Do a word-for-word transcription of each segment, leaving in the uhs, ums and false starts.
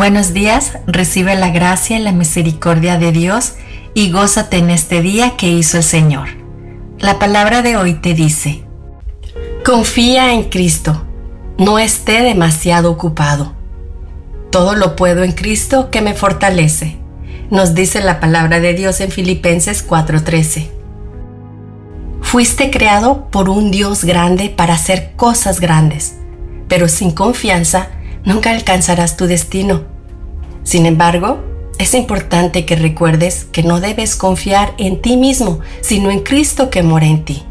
Buenos días, recibe la gracia y la misericordia de Dios y gózate en este día que hizo el Señor. La palabra de hoy te dice: confía en Cristo, no esté demasiado ocupado. Todo lo puedo en Cristo que me fortalece, nos dice la palabra de Dios en Filipenses cuatro trece. Fuiste creado por un Dios grande para hacer cosas grandes, pero sin confianza nunca alcanzarás tu destino. Sin embargo, es importante que recuerdes que no debes confiar en ti mismo, sino en Cristo que mora en ti.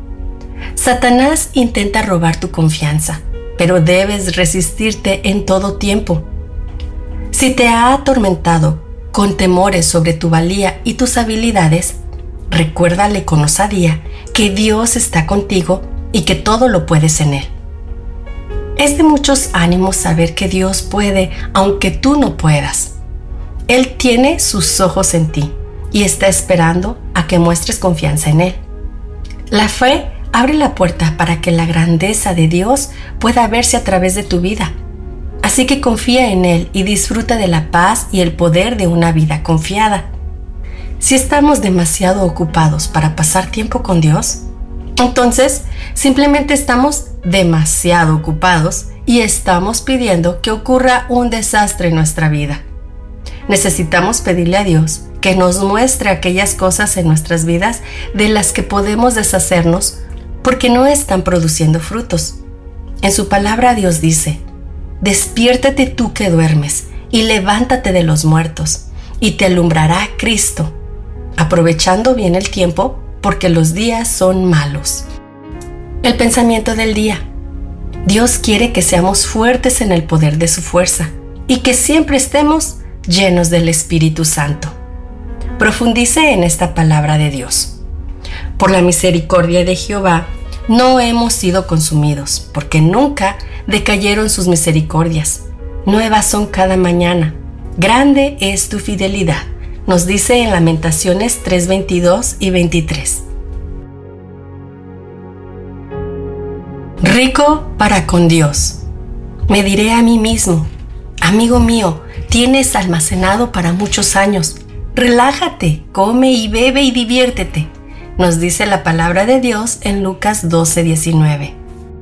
Satanás intenta robar tu confianza, pero debes resistirte en todo tiempo. Si te ha atormentado con temores sobre tu valía y tus habilidades, recuérdale con osadía que Dios está contigo y que todo lo puedes en Él. Es de muchos ánimos saber que Dios puede, aunque tú no puedas. Él tiene sus ojos en ti y está esperando a que muestres confianza en Él. La fe abre la puerta para que la grandeza de Dios pueda verse a través de tu vida. Así que confía en Él y disfruta de la paz y el poder de una vida confiada. Si estamos demasiado ocupados para pasar tiempo con Dios, entonces simplemente estamos demasiado ocupados y estamos pidiendo que ocurra un desastre en nuestra vida. Necesitamos pedirle a Dios que nos muestre aquellas cosas en nuestras vidas de las que podemos deshacernos porque no están produciendo frutos. En su palabra Dios dice: despiértate tú que duermes y levántate de los muertos y te alumbrará Cristo, aprovechando bien el tiempo porque los días son malos. El pensamiento del día: Dios quiere que seamos fuertes en el poder de su fuerza y que siempre estemos llenos del Espíritu Santo. Profundice en esta palabra de Dios. Por la misericordia de Jehová no hemos sido consumidos, porque nunca decayeron sus misericordias. Nuevas son cada mañana. Grande es tu fidelidad, nos dice en Lamentaciones tres veintidós y veintitrés. Rico para con Dios. Me diré a mí mismo: amigo mío, tienes almacenado para muchos años. Relájate, come y bebe y diviértete, nos dice la palabra de Dios en Lucas doce diecinueve.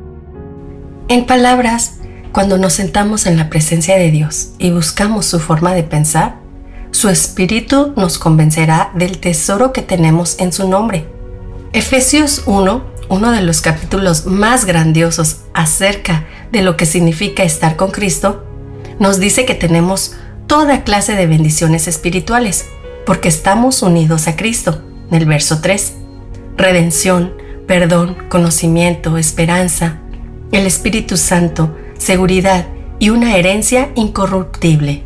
En palabras, cuando nos sentamos en la presencia de Dios y buscamos su forma de pensar, su Espíritu nos convencerá del tesoro que tenemos en su nombre. Efesios uno, uno de los capítulos más grandiosos acerca de lo que significa estar con Cristo, nos dice que tenemos toda clase de bendiciones espirituales, porque estamos unidos a Cristo, en el verso tres. Redención, perdón, conocimiento, esperanza, el Espíritu Santo, seguridad y una herencia incorruptible.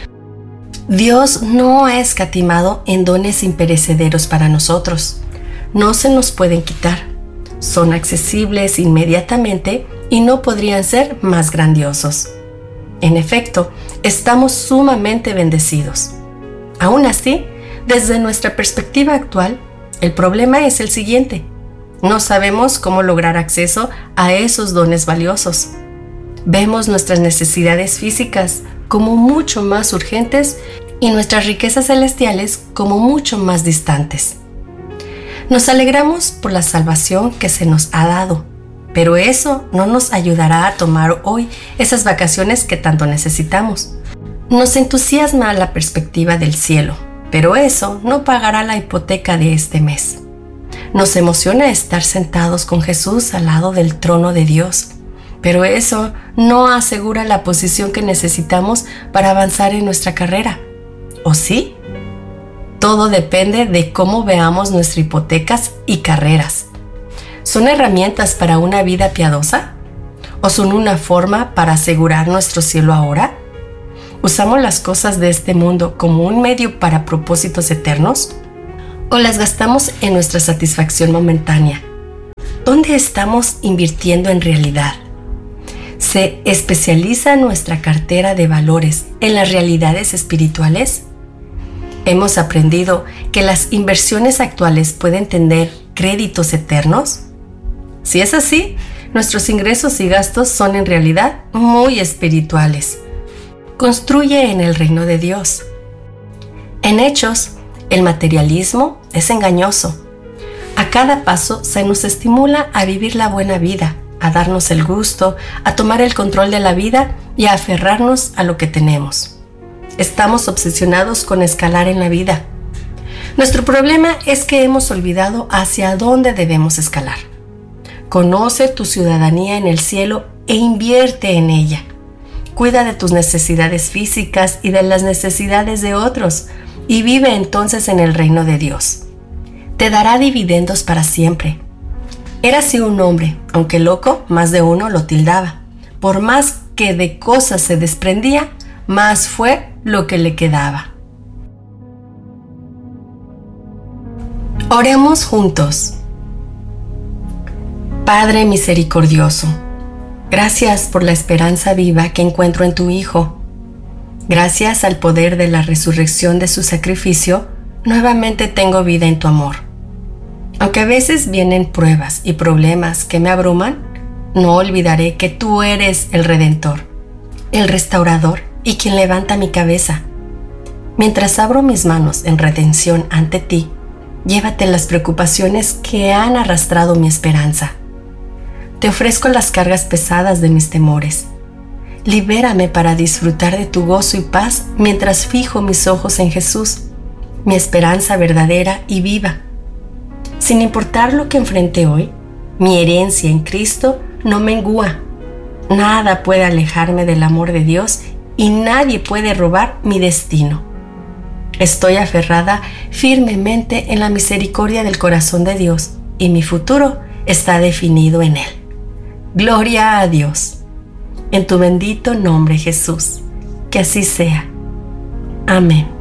Dios no ha escatimado en dones imperecederos para nosotros. No se nos pueden quitar. Son accesibles inmediatamente y no podrían ser más grandiosos. En efecto, estamos sumamente bendecidos. Aún así, desde nuestra perspectiva actual, el problema es el siguiente: no sabemos cómo lograr acceso a esos dones valiosos. Vemos nuestras necesidades físicas como mucho más urgentes y nuestras riquezas celestiales como mucho más distantes. Nos alegramos por la salvación que se nos ha dado, pero eso no nos ayudará a tomar hoy esas vacaciones que tanto necesitamos. Nos entusiasma la perspectiva del cielo, pero eso no pagará la hipoteca de este mes. Nos emociona estar sentados con Jesús al lado del trono de Dios, pero eso no asegura la posición que necesitamos para avanzar en nuestra carrera. ¿O sí? Todo depende de cómo veamos nuestras hipotecas y carreras. ¿Son herramientas para una vida piadosa? ¿O son una forma para asegurar nuestro cielo ahora? ¿Usamos las cosas de este mundo como un medio para propósitos eternos? ¿O las gastamos en nuestra satisfacción momentánea? ¿Dónde estamos invirtiendo en realidad? ¿Se especializa nuestra cartera de valores en las realidades espirituales? ¿Hemos aprendido que las inversiones actuales pueden tener créditos eternos? Si es así, nuestros ingresos y gastos son en realidad muy espirituales. construye en el reino de Dios. En Hechos, el materialismo es engañoso. A cada paso se nos estimula a vivir la buena vida, a darnos el gusto, a tomar el control de la vida y a aferrarnos a lo que tenemos. Estamos obsesionados con escalar en la vida. Nuestro problema es que hemos olvidado hacia dónde debemos escalar. Conoce tu ciudadanía en el cielo e invierte en ella. Cuida de tus necesidades físicas y de las necesidades de otros, y vive entonces en el reino de Dios. Te dará dividendos para siempre. Érase un hombre, aunque loco, más de uno lo tildaba. Por más que de cosas se desprendía, más fue lo que le quedaba. Oremos juntos. Padre misericordioso, gracias por la esperanza viva que encuentro en tu Hijo. Gracias al poder de la resurrección de su sacrificio, nuevamente tengo vida en tu amor. Aunque a veces vienen pruebas y problemas que me abruman, no olvidaré que tú eres el Redentor, el Restaurador y quien levanta mi cabeza. Mientras abro mis manos en redención ante ti, llévate las preocupaciones que han arrastrado mi esperanza. Te ofrezco las cargas pesadas de mis temores. Libérame para disfrutar de tu gozo y paz mientras fijo mis ojos en Jesús, mi esperanza verdadera y viva. Sin importar lo que enfrente hoy, mi herencia en Cristo no mengúa. Nada puede alejarme del amor de Dios y nadie puede robar mi destino. Estoy aferrada firmemente en la misericordia del corazón de Dios y mi futuro está definido en Él. Gloria a Dios. En tu bendito nombre, Jesús. Que así sea. Amén.